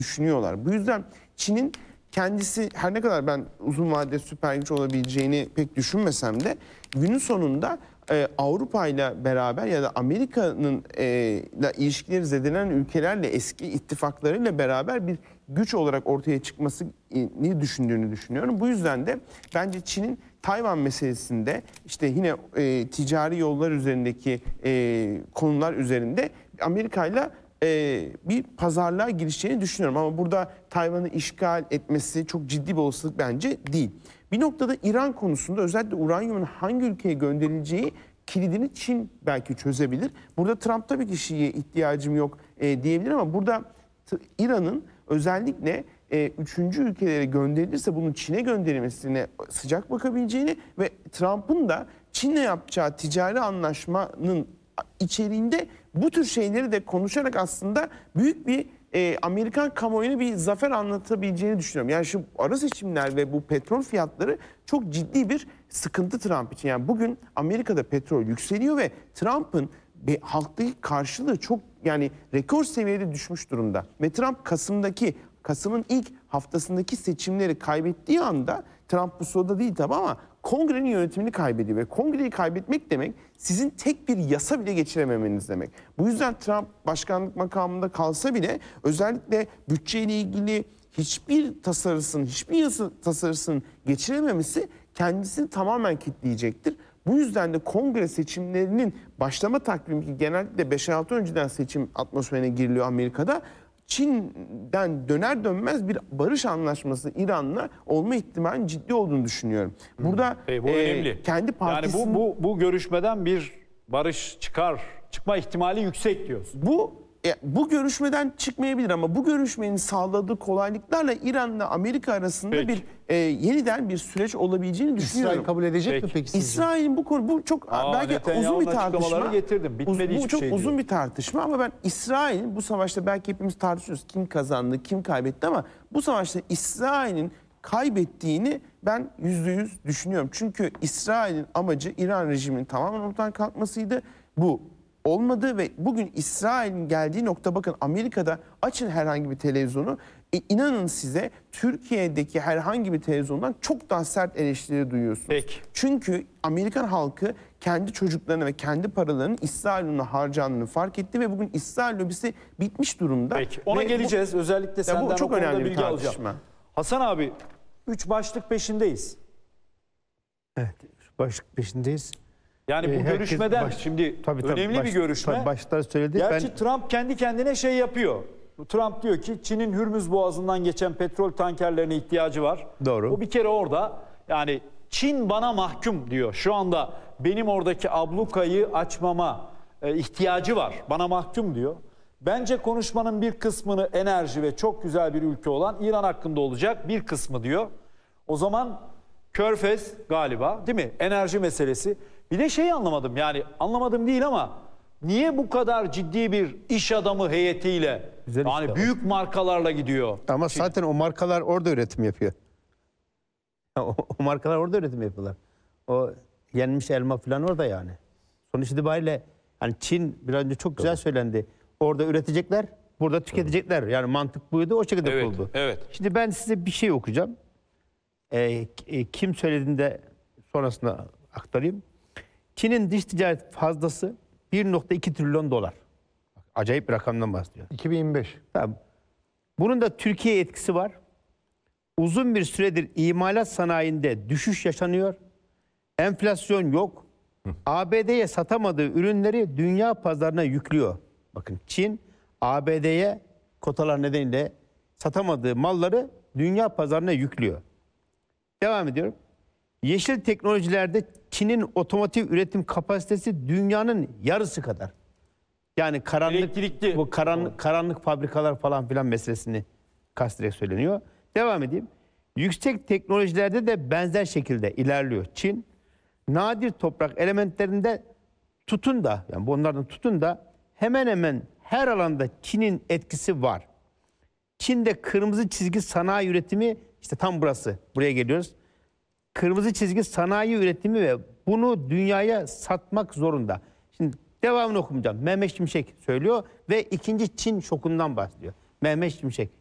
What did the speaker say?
düşünüyorlar. Bu yüzden Çin'in kendisi, her ne kadar ben uzun vadede süper güç olabileceğini pek düşünmesem de, günün sonunda Avrupa ile beraber ya da Amerika'nın ilişkileri zedelenen ülkelerle, eski ittifaklarıyla beraber bir güç olarak ortaya çıkmasını düşündüğünü düşünüyorum. Bu yüzden de bence Çin'in Tayvan meselesinde, işte yine ticari yollar üzerindeki konular üzerinde Amerika ile bir pazarlığa girişeceğini düşünüyorum. Ama burada Tayvan'ı işgal etmesi çok ciddi bir olasılık bence değil. Bir noktada İran konusunda özellikle uranyumun hangi ülkeye gönderileceği kilidini Çin belki çözebilir. Burada Trump tabii ki Şii'ye ihtiyacım yok diyebilir ama burada İran'ın özellikle üçüncü ülkelere gönderilirse bunun Çin'e gönderilmesine sıcak bakabileceğini ve Trump'ın da Çin'le yapacağı ticari anlaşmanın içeriğinde bu tür şeyleri de konuşarak aslında büyük bir Amerikan kamuoyuna bir zafer anlatabileceğini düşünüyorum. Yani şu ara seçimler ve bu petrol fiyatları çok ciddi bir sıkıntı Trump için. Yani bugün Amerika'da petrol yükseliyor ve Trump'ın halktaki karşılığı çok, yani rekor seviyede düşmüş durumda. Ve Trump Kasım'ın ilk haftasındaki seçimleri kaybettiği anda, Trump bu sırada değil tabi ama kongrenin yönetimini kaybediyor ve kongreyi kaybetmek demek sizin tek bir yasa bile geçirememeniz demek. Bu yüzden Trump başkanlık makamında kalsa bile özellikle bütçeyle ilgili hiçbir yasa tasarısının geçirememesi kendisini tamamen kilitleyecektir. Bu yüzden de kongre seçimlerinin başlama takvimi, ki genellikle 5-6 önceden seçim atmosferine giriliyor Amerika'da, Çin'den döner dönmez bir barış anlaşması İran'la olma ihtimalinin ciddi olduğunu düşünüyorum. Burada bu önemli. Kendi partisinin... Yani bu görüşmeden bir barış çıkma ihtimali yüksek diyorsun. Bu görüşmeden çıkmayabilir ama bu görüşmenin sağladığı kolaylıklarla İran'la Amerika arasında yeniden bir süreç olabileceğini düşünüyorum. İsrail kabul edecek mi peki sizce? İsrail'in bu çok belki uzun bir tartışma. Bu çok uzun bir tartışma ama ben İsrail'in bu savaşta, belki hepimiz tartışıyoruz kim kazandı, kim kaybetti, ama bu savaşta İsrail'in kaybettiğini ben %100 düşünüyorum. Çünkü İsrail'in amacı İran rejiminin tamamen ortadan kalkmasıydı. Bu olmadı ve bugün İsrail'in geldiği nokta, bakın Amerika'da açın herhangi bir televizyonu, inanın size Türkiye'deki herhangi bir televizyondan çok daha sert eleştiri duyuyorsunuz. Peki. Çünkü Amerikan halkı kendi çocuklarına ve kendi paralarının İsrail'in harcandığını fark etti ve bugün İsrail lobisi bitmiş durumda. Peki. Ona geleceğiz. Özellikle senden bu çok önemli bir bilgi alacağım. tartışma. Hasan abi, 3 başlık peşindeyiz. Evet, 3 başlık peşindeyiz. Yani bu görüşmeden şimdi önemli bir görüşme. Başta söyledi. Gerçi Trump kendi kendine şey yapıyor. Trump diyor ki Çin'in Hürmüz Boğazı'ndan geçen petrol tankerlerine ihtiyacı var. Doğru. Bu bir kere orada. Yani Çin bana mahkum diyor. Şu anda benim oradaki ablukayı açmama ihtiyacı var. Bana mahkum diyor. Bence konuşmanın bir kısmını enerji ve çok güzel bir ülke olan İran hakkında olacak, bir kısmı diyor. O zaman Körfez galiba, değil mi? Enerji meselesi. Bir de şeyi anlamadım, yani anlamadım değil ama niye bu kadar ciddi bir iş adamı heyetiyle, yani büyük markalarla gidiyor? Ama zaten o markalar orada üretim yapıyor. O markalar orada üretim yapıyorlar. O yenmiş elma falan orada yani. Sonuç itibariyle hani Çin biraz önce çok güzel söylendi. Orada üretecekler, burada tüketecekler. Yani mantık buydu, o şekilde kuruldu. Evet. Şimdi ben size bir şey okuyacağım. Kim söylediğini de sonrasında aktarayım. Çin'in dış ticaret fazlası 1,2 trilyon dolar. Acayip bir rakamdan bahsediyor. 2025. Tamam. Bunun da Türkiye'ye etkisi var. Uzun bir süredir imalat sanayinde düşüş yaşanıyor. Enflasyon yok. ABD'ye satamadığı ürünleri dünya pazarına yüklüyor. Bakın Çin ABD'ye kotalar nedeniyle satamadığı malları dünya pazarına yüklüyor. Devam ediyorum. Yeşil teknolojilerde Çin'in otomotiv üretim kapasitesi dünyanın yarısı kadar. Yani karanlık fabrikalar falan filan meselesini kastederek söyleniyor. Devam edeyim. Yüksek teknolojilerde de benzer şekilde ilerliyor Çin. Nadir toprak elementlerinde bunlardan tutun da hemen hemen her alanda Çin'in etkisi var. Çin'de kırmızı çizgi sanayi üretimi, işte tam burası. Buraya geliyoruz. Kırmızı çizgi sanayi üretimi ve bunu dünyaya satmak zorunda. Şimdi devamını okumayacağım. Mehmet Şimşek söylüyor ve ikinci Çin şokundan bahsediyor. Mehmet Şimşek.